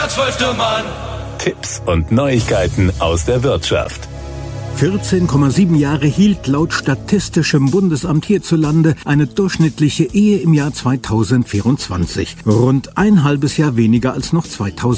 12. Mann. Tipps und Neuigkeiten aus der Wirtschaft. 14,7 Jahre hielt laut Statistischem Bundesamt hierzulande eine durchschnittliche Ehe im Jahr 2024. Rund ein halbes Jahr weniger als noch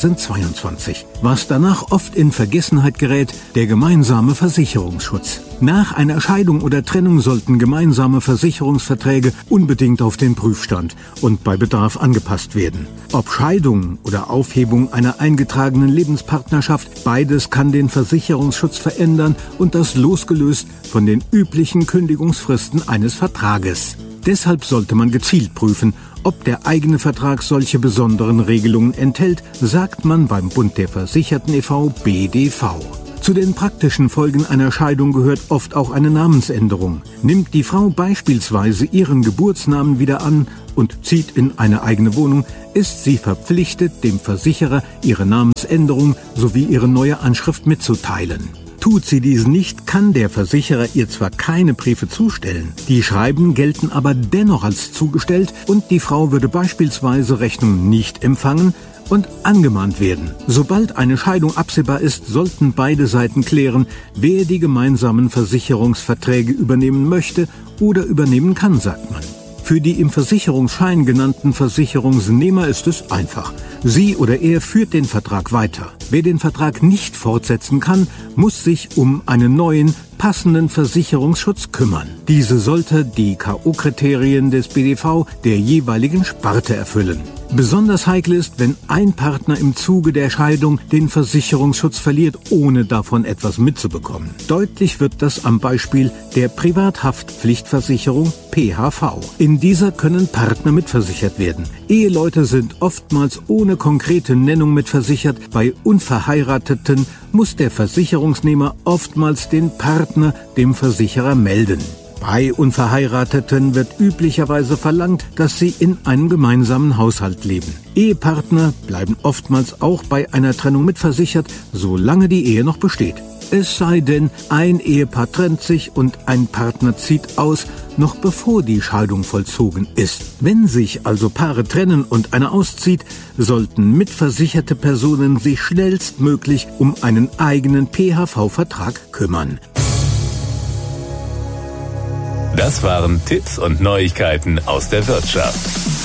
2022. Was danach oft in Vergessenheit gerät, der gemeinsame Versicherungsschutz. Nach einer Scheidung oder Trennung sollten gemeinsame Versicherungsverträge unbedingt auf den Prüfstand und bei Bedarf angepasst werden. Ob Scheidung oder Aufhebung einer eingetragenen Lebenspartnerschaft, beides kann den Versicherungsschutz verändern und das losgelöst von den üblichen Kündigungsfristen eines Vertrages. Deshalb sollte man gezielt prüfen, ob der eigene Vertrag solche besonderen Regelungen enthält, sagt man beim Bund der Versicherten e.V. BDV. Zu den praktischen Folgen einer Scheidung gehört oft auch eine Namensänderung. Nimmt die Frau beispielsweise ihren Geburtsnamen wieder an und zieht in eine eigene Wohnung, ist sie verpflichtet, dem Versicherer ihre Namensänderung sowie ihre neue Anschrift mitzuteilen. Tut sie dies nicht, kann der Versicherer ihr zwar keine Briefe zustellen, die Schreiben gelten aber dennoch als zugestellt und die Frau würde beispielsweise Rechnungen nicht empfangen und angemahnt werden. Sobald eine Scheidung absehbar ist, sollten beide Seiten klären, wer die gemeinsamen Versicherungsverträge übernehmen möchte oder übernehmen kann, sagt man. Für die im Versicherungsschein genannten Versicherungsnehmer ist es einfach. Sie oder er führt den Vertrag weiter. Wer den Vertrag nicht fortsetzen kann, muss sich um einen neuen, passenden Versicherungsschutz kümmern. Diese sollte die K.O.-Kriterien des BDV der jeweiligen Sparte erfüllen. Besonders heikel ist, wenn ein Partner im Zuge der Scheidung den Versicherungsschutz verliert, ohne davon etwas mitzubekommen. Deutlich wird das am Beispiel der Privathaftpflichtversicherung PHV. In dieser können Partner mitversichert werden. Eheleute sind oftmals ohne konkrete Nennung mitversichert. Bei Unverheirateten muss der Versicherungsnehmer oftmals den Partner dem Versicherer melden. Bei Unverheirateten wird üblicherweise verlangt, dass sie in einem gemeinsamen Haushalt leben. Ehepartner bleiben oftmals auch bei einer Trennung mitversichert, solange die Ehe noch besteht. Es sei denn, ein Ehepaar trennt sich und ein Partner zieht aus, noch bevor die Scheidung vollzogen ist. Wenn sich also Paare trennen und einer auszieht, sollten mitversicherte Personen sich schnellstmöglich um einen eigenen PHV-Vertrag kümmern. Das waren Tipps und Neuigkeiten aus der Wirtschaft.